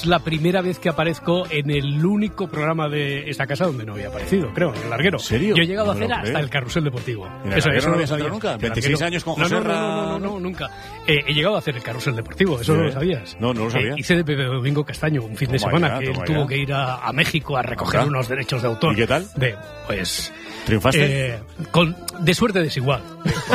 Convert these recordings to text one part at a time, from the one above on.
es la primera vez que aparezco en el único programa de esta casa donde no había aparecido, creo, en El Larguero. ¿En serio? Yo he llegado a hacer hasta el Carrusel Deportivo. ¿En El Larguero no habías entrado nunca? 26 años con José No, nunca. He llegado a hacer el Carrusel Deportivo, eso no lo sabías. No lo sabía. Hice de Pepe Domingo Castaño un fin de semana, que él tuvo que ir a México a recoger unos derechos de autor. ¿Y qué tal? Pues... ¿Triunfaste? De suerte desigual.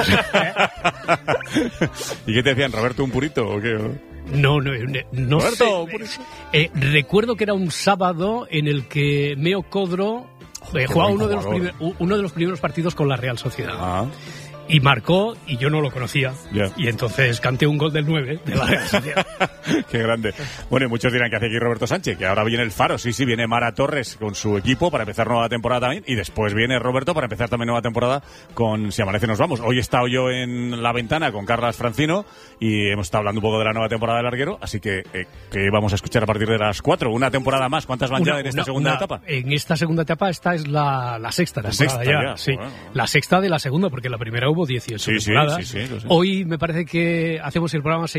¿Y qué te decían, Roberto, un purito o qué? No Roberto, sé. Recuerdo que era un sábado en el que Meo Codro jugaba uno de los primeros partidos con la Real Sociedad. Y marcó, y yo no lo conocía. Yeah. Y entonces canté un gol del 9 de la Real Sociedad. Qué grande. Bueno, y muchos dirán que hace aquí Roberto Sánchez, que ahora viene el Faro. Sí, viene Mara Torres con su equipo para empezar nueva temporada también. Y después viene Roberto para empezar también nueva temporada con Si Amanece Nos Vamos. Hoy he estado yo en La Ventana con Carlas Francino y hemos estado hablando un poco de la nueva temporada de Larguero. Así que vamos a escuchar a partir de las 4. Una temporada más. ¿Cuántas van ya en esta segunda etapa? En esta segunda etapa esta es la sexta temporada ya. Sí. Bueno. La sexta de la segunda, porque la primera hubo 18 temporadas. Sí, lo sé. Hoy me parece que hacemos el programa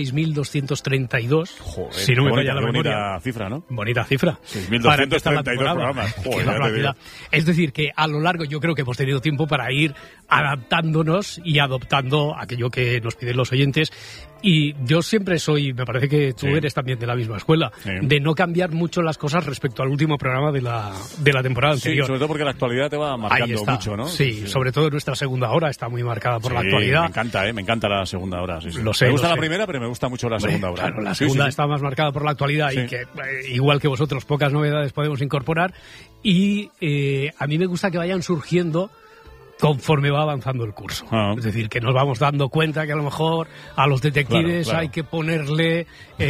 6.232. Joder, si no me falla la memoria. Bonita cifra, ¿no? Bonita cifra. 6.232 programas. Joder, es decir, que a lo largo yo creo que hemos tenido tiempo para ir adaptándonos y adoptando aquello que nos piden los oyentes. Y yo siempre me parece que tú eres también de la misma escuela, de no cambiar mucho las cosas respecto al último programa de la temporada anterior. Sí, sobre todo porque la actualidad te va marcando mucho, ¿no? Sí, sobre todo nuestra segunda hora está muy marcada por la actualidad. Me encanta la segunda hora. Sí. Lo sé, me gusta la primera, pero me gusta mucho la segunda hora. Claro, la segunda está más marcada por la actualidad y que, igual que vosotros, pocas novedades podemos incorporar. Y a mí me gusta que vayan surgiendo conforme va avanzando el curso. Es decir, que nos vamos dando cuenta que a lo mejor a los detectives hay que ponerle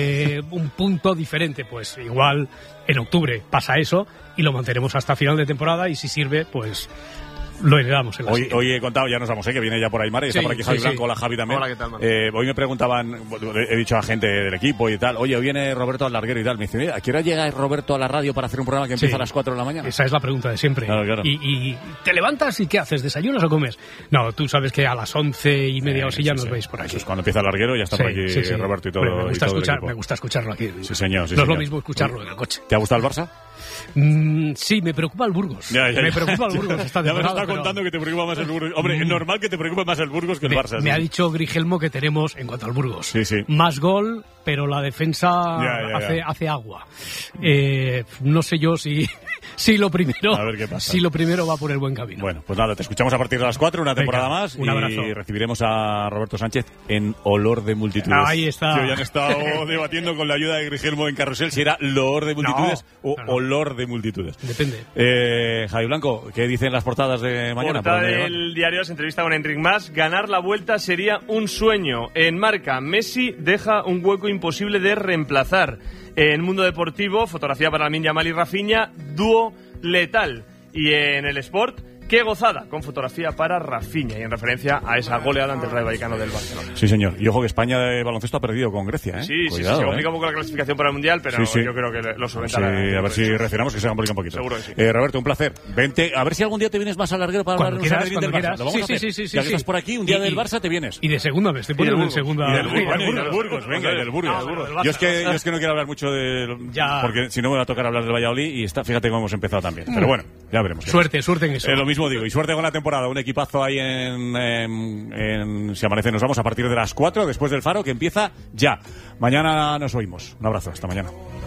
un punto diferente. Pues igual en octubre pasa eso y lo mantenemos hasta final de temporada y si sirve, pues lo heredamos en la siguiente. Hoy he contado, ya nos vamos, que viene ya por ahí Mara y está por aquí Javi Blanco. Hola, Javi también. Hola, ¿qué tal, hoy me preguntaban, he dicho a gente del equipo y tal, oye, hoy viene Roberto al Larguero y tal. Me dice, ¿a qué hora llega Roberto a la radio para hacer un programa que empieza a las 4 de la mañana? Esa es la pregunta de siempre. Claro. ¿Y te levantas y qué haces? ¿Desayunas o comes? No, tú sabes que a las 11:30 o así ya nos veis por aquí. Eso es cuando empieza el Larguero, ya está por aquí Roberto y todo. Bueno, me gusta escucharlo aquí. Sí, señor. No es lo mismo escucharlo en el coche. ¿Te ha gustado el Barça? Sí, me preocupa el Burgos. Me preocupa el Burgos esta temporada. Ya me está contando que te preocupa más el Burgos. Hombre, es normal que te preocupe más el Burgos que el Barça. Me ha dicho Grigelmo que tenemos, en cuanto al Burgos, sí. más gol, pero la defensa hace agua. No sé yo si lo primero a ver qué pasa. Si lo primero va por el buen camino. Bueno, pues nada, te escuchamos a partir de las 4, una temporada más. Un abrazo. Y recibiremos a Roberto Sánchez en Olor de Multitudes. Ahí está. Que hoy han estado debatiendo con la ayuda de Grigelmo en Carrusel si era Loor de Multitudes o Olor de Multitudes. Depende. Javi Blanco, ¿qué dicen las portadas de mañana? Portada del diario, se entrevista con Enric Mas. Ganar la Vuelta sería un sueño. En Marca, Messi deja un hueco imposible de reemplazar. En Mundo Deportivo, fotografía para Lamine Yamal y Rafinha, dúo letal. Y en el Sport, qué gozada, con fotografía para Rafinha y en referencia a esa goleada ante el Rayo Vallecano del Barcelona. Sí, señor. Y ojo que España de baloncesto ha perdido con Grecia, ¿eh? Sí, cuidado, se complica un poco la clasificación para el Mundial, pero yo creo que lo solventará. A ver si reaccionamos, que se complica un poquito. Seguro que sí. Roberto, un placer. Vente, a ver si algún día te vienes más al Larguero para hablar del Barça. Lo vamos a hacer. Sí. Ya que estás por aquí, un día del Barça te vienes. Y de segunda me estoy poniendo en segunda. Y del Burgos, venga, del Burgos. Yo es que no quiero hablar mucho de... Porque si no me va a tocar hablar del Valladolid y fíjate cómo hemos empezado también. Pero bueno, ya veremos. Suerte en eso. Lo mismo digo, y suerte con la temporada. Un equipazo ahí en Si Amanece Nos Vamos a partir de las 4, después del Faro, que empieza ya. Mañana nos oímos. Un abrazo, hasta mañana.